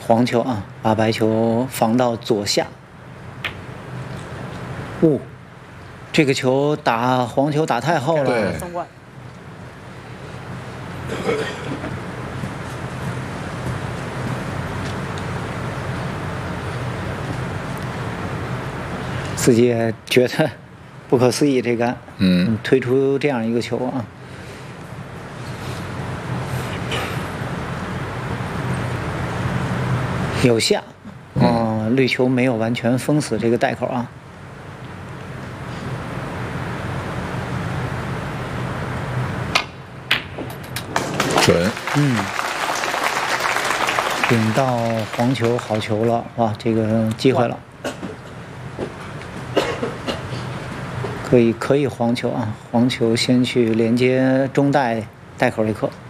黄球啊，把白球防到左下。这个球打黄球打太后了。 对。 自己也觉得不可思议，这杆，推出这样一个球啊。有下，绿球没有完全封死这个袋口啊。 准。 顶到黄球，好球了，哇，这个机会了。可以黄球啊，黄球先去连接中袋口这颗。